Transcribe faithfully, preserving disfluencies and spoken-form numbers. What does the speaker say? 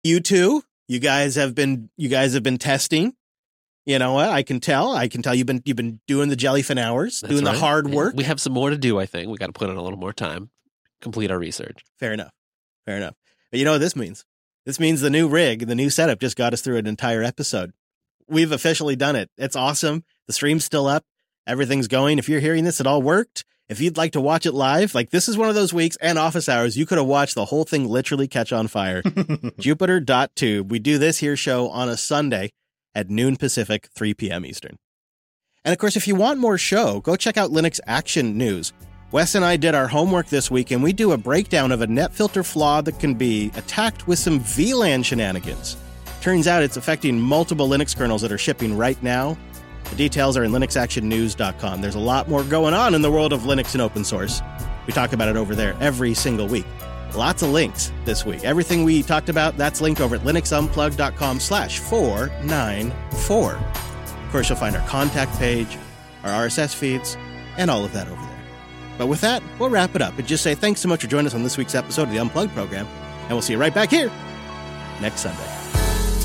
You too. You guys have been you guys have been testing. You know what? I can tell. I can tell you've been you've been doing the Jellyfin hours, That's doing right. the hard work. We have some more to do, I think. We got to put in a little more time, complete our research. Fair enough. Fair enough. But you know what this means? This means the new rig, the new setup just got us through an entire episode. We've officially done it. It's awesome. The stream's still up. Everything's going. If you're hearing this, it all worked. If you'd like to watch it live, like this is one of those weeks and office hours, you could have watched the whole thing literally catch on fire. Jupiter dot tube. We do this here show on a Sunday at noon Pacific, three p.m. Eastern. And of course, if you want more show, go check out Linux Action News. Wes and I did our homework this week, and we do a breakdown of a NetFilter flaw that can be attacked with some V LAN shenanigans. Turns out it's affecting multiple Linux kernels that are shipping right now. The details are in linux action news dot com. There's a lot more going on in the world of Linux and open source. We talk about it over there every single week. Lots of links this week. Everything we talked about, that's linked over at linux unplugged dot com slash four ninety-four. Of course, you'll find our contact page, our R S S feeds, and all of that over there. But with that, we'll wrap it up and just say thanks so much for joining us on this week's episode of the Unplugged program, and we'll see you right back here next Sunday.